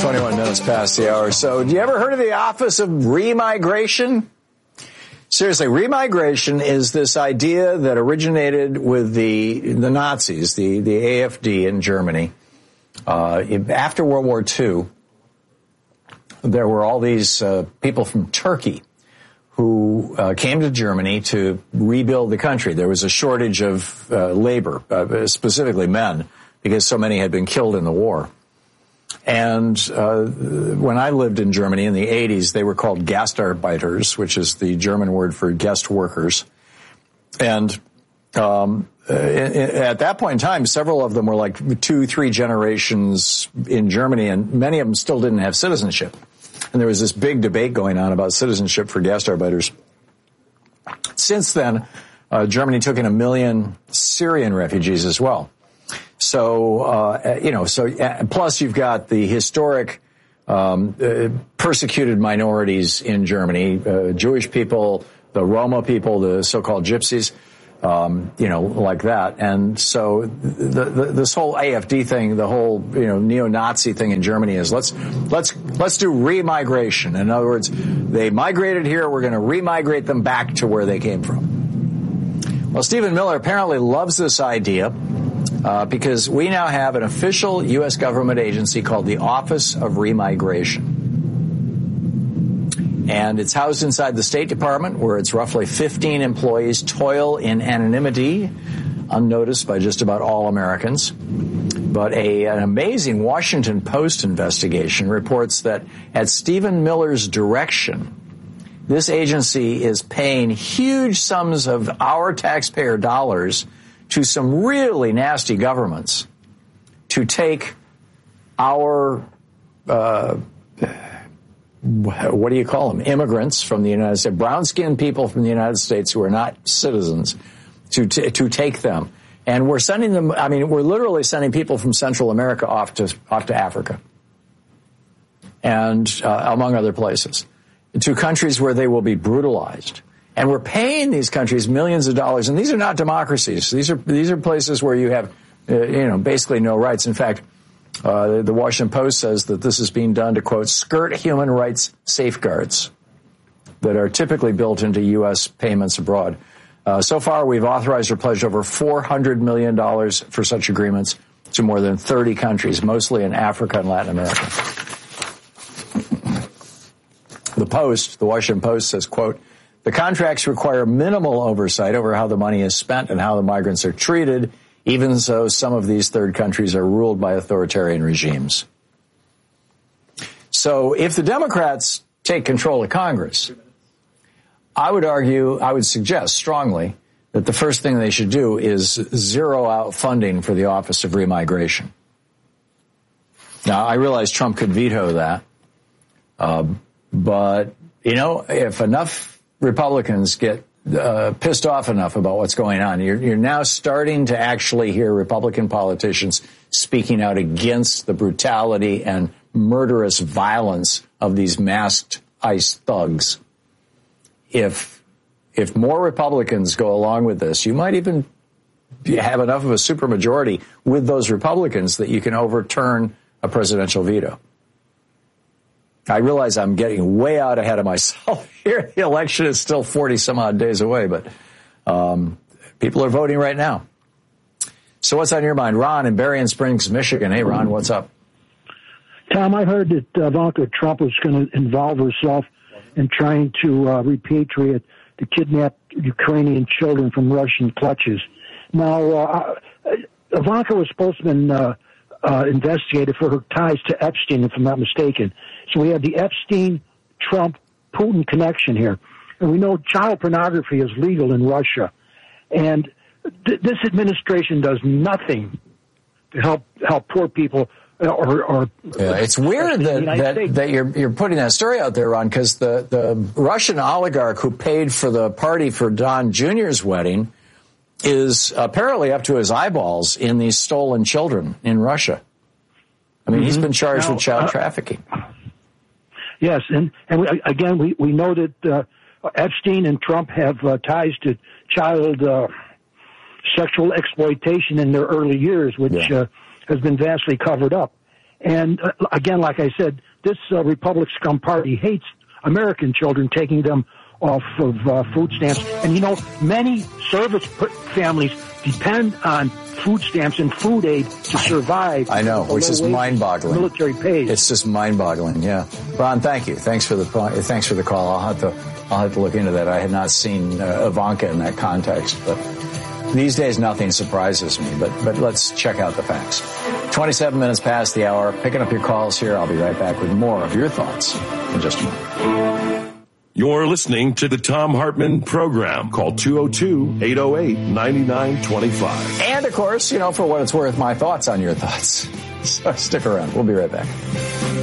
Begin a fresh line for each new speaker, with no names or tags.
21 minutes past the hour. So, do you ever heard of the Office of Remigration? Seriously, remigration is this idea that originated with the Nazis, the AfD in Germany. After World War II, there were all these people from Turkey who came to Germany to rebuild the country. There was a shortage of labor, specifically men, because so many had been killed in the war. And when I lived in Germany in the 80s, they were called Gastarbeiters, which is the German word for guest workers. And at that point in time, several of them were like 2-3 generations in Germany, and many of them still didn't have citizenship. And there was this big debate going on about citizenship for Gastarbeiters. Since then, Germany took in 1 million Syrian refugees as well. So, plus you've got the historic persecuted minorities in Germany, Jewish people, the Roma people, the so-called gypsies, like that. And so this whole AfD thing, the whole, neo-Nazi thing in Germany is let's do remigration. In other words, they migrated here, we're going to remigrate them back to where they came from. Well, Stephen Miller apparently loves this idea. Because we now have an official U.S. government agency called the Office of Remigration. And it's housed inside the State Department, where its roughly 15 employees toil in anonymity, unnoticed by just about all Americans. But an amazing Washington Post investigation reports that at Stephen Miller's direction, this agency is paying huge sums of our taxpayer dollars to some really nasty governments to take our, what do you call them, immigrants from the United States, brown-skinned people from the United States who are not citizens, to take them. And we're sending them, we're literally sending people from Central America off to Africa and among other places, to countries where they will be brutalized. And we're paying these countries millions of dollars, and these are not democracies. These are places where you have, basically no rights. In fact, the Washington Post says that this is being done to, quote, skirt human rights safeguards that are typically built into U.S. payments abroad. So far, we've authorized or pledged over $400 million for such agreements to more than 30 countries, mostly in Africa and Latin America. The Washington Post says, quote, the contracts require minimal oversight over how the money is spent and how the migrants are treated, even though some of these third countries are ruled by authoritarian regimes. So if the Democrats take control of Congress, I would suggest strongly that the first thing they should do is zero out funding for the Office of Remigration. Now, I realize Trump could veto that, but, if enough Republicans get pissed off enough about what's going on, you're now starting to actually hear Republican politicians speaking out against the brutality and murderous violence of these masked ICE thugs. If more Republicans go along with this, you might even have enough of a supermajority with those Republicans that you can overturn a presidential veto. I realize I'm getting way out ahead of myself here. The election is still 40 some odd days away, but people are voting right now. So what's on your mind? Ron in Berrien Springs, Michigan. Hey, Ron, what's up?
Tom, I heard that Ivanka Trump was going to involve herself in trying to repatriate the kidnapped Ukrainian children from Russian clutches. Now, Ivanka was supposed to have been investigated for her ties to Epstein, if I'm not mistaken. So we have the Epstein-Trump-Putin connection here. And we know child pornography is legal in Russia. And this administration does nothing to help poor people
it's weird that you're putting that story out there, Ron, because the Russian oligarch who paid for the party for Don Jr.'s wedding is apparently up to his eyeballs in these stolen children in Russia. He's been charged with child trafficking.
Yes, and we know that Epstein and Trump have ties to child sexual exploitation in their early years, which has been vastly covered up. And again, like I said, this Republic Scum Party hates American children, taking them off of food stamps. And, you know, many service families depend on food stamps and food aid to survive.
I know, which is mind-boggling.
Military pays.
It's just mind-boggling. Yeah, Ron, thank you. Thanks for the call. I'll have to look into that. I had not seen Ivanka in that context, but these days nothing surprises me. But let's check out the facts. 27 minutes past the hour. Picking up your calls here. I'll be right back with more of your thoughts in just a moment.
You're listening to the Thom Hartmann program. Call 202-808-9925.
And, of course, you know, for what it's worth, my thoughts on your thoughts. So stick around. We'll be right back.